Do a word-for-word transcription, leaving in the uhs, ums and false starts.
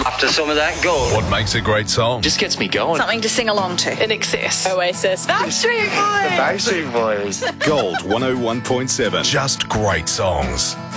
After some of that gold. What makes a great song? Just gets me going. Something to sing along to. In excess. Oasis. Backstreet Boys. Backstreet Boys. Gold one oh one point seven. Just great songs.